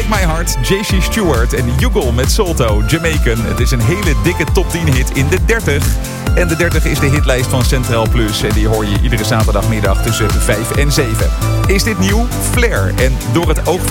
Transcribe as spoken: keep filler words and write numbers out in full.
My Heart, J C Stewart en Yugal met Solto, Jamaican. Het is een hele dikke top tien hit in de dertig. En de dertig is de hitlijst van Centraal Plus. En die hoor je iedere zaterdagmiddag tussen vijf en zeven. Is dit nieuw? Flair. En door het oog